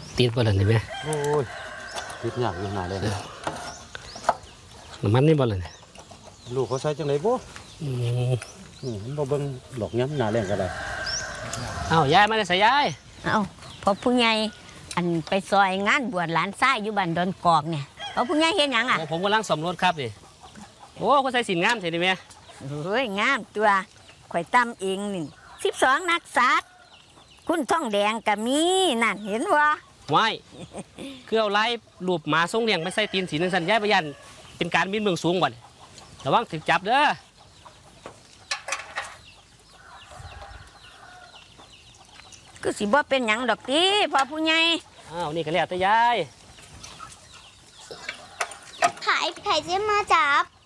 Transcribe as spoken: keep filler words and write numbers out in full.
ติดบ่ล่ะนี่แม่โอ้ยติดยากอยู่หน้าเลยน้ำมันนี่บ่ล่ะนี่ลูกเขาใส่จังไดบ่อืมอืมมันบ่เบิ่งดอกย้ำหน้าแรงก็ได้เอ้ายายมาได้ใส่ยายเอ้าพอผู้ใหญ่อันไปซอยงานบวชหลานชายอยู่บ้านดอนกอกเนี่ยพอผู้ใหญ่เฮ็ดหยังอ่ะผมกำลังสมรสครับดิโอ้ก็ใส่สินงามใช่ดิแม่เฮ้ยงามตัวข่อยตั้มเองนี่สิบสองนักสัตว์คุณท่องแดงก็มีนั่นเห็นวะว้ายคือเอาไล่รูปหมาทรงเลี้ยงไปใส่ตีนสีนึงสันย้ายไปยันเป็นการบินเมืองสูงก่อนระวังถึกจับเด้อก็สิบ่เป็นหยังดอกตีพอผู้ใหญ่อ้าวนี่ก็แล้วแต่ยายไข่ไข่จะมาจับ